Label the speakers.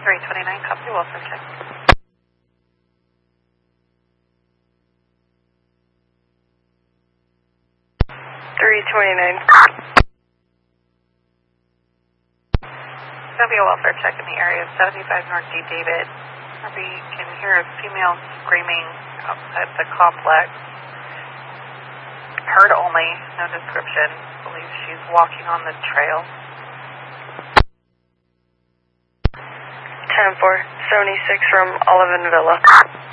Speaker 1: 329, copy, welfare check.
Speaker 2: 329.
Speaker 1: There'll be a welfare check in the area of 75 North D. David. We can hear a female screaming outside the complex. Heard only, no description. Believes she's walking on the trail.
Speaker 2: 10-4, 76 from Olive and Villa.